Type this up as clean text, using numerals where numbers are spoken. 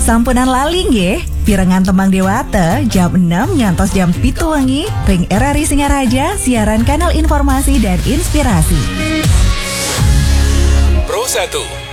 Sampunan lali nggih, pirengan tembang Dewata jam 6 ngantos jam 7 wengi ring RRI Singaraja siaran kanal informasi dan inspirasi. Pro 1